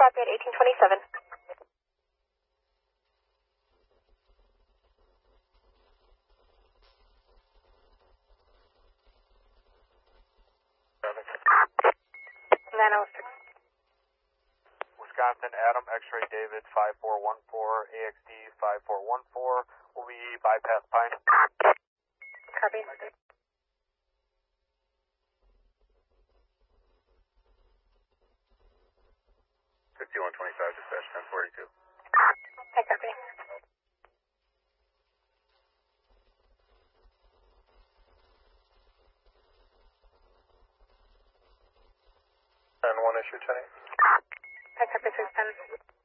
copy at 1827. Wisconsin, Adam, X-ray David, 5414, AXD 5414, will be bypass Pine. Copy. 5125, dispatch 1042. I copy. And 1 issue 10. I copy 610.